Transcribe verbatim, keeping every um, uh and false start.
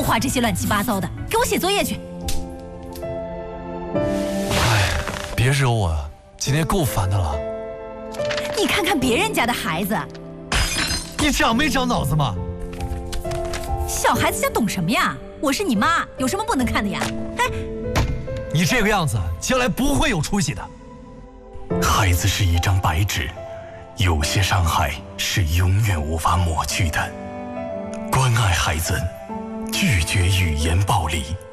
又画这些乱七八糟的，给我写作业去。 哎，别惹我啊，今天够烦的了。 你看看别人家的孩子， 你长没长脑子嘛？ 小孩子家懂什么呀？我是你妈，有什么不能看的呀？哎， 你这个样子，将来不会有出息的。 孩子是一张白纸，有些伤害是永远无法抹去的。关爱孩子，拒绝语言暴力。